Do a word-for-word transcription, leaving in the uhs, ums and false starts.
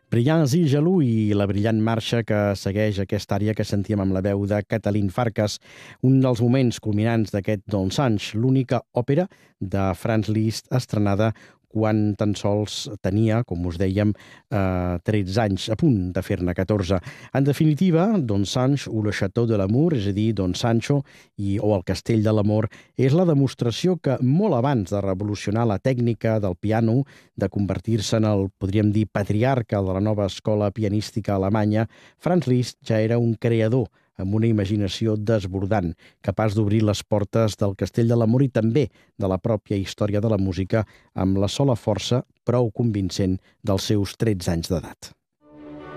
Brillants i Jaloux i la brillant marxa que segueix aquesta àrea que sentíem amb la veu de Katalin Farkas, un dels moments culminants d'aquest Don Sanch, l'única òpera de Franz Liszt estrenada quan tan sols tenia, com us dèiem, eh, tretze anys, a punt de fer-ne catorze. En definitiva, Don Sanch o Le Château de l'Amour, és a dir, Don Sancho i, o el Castell de l'Amor, és la demostració que molt abans de revolucionar la tècnica del piano, de convertir-se en el, podríem dir, patriarca de la nova escola pianística alemanya, Franz Liszt ja era un creador amb una imaginació desbordant, capaç d'obrir les portes del Castell de l'Amor i també de la pròpia història de la música amb la sola força prou convincent dels seus tretze anys d'edat.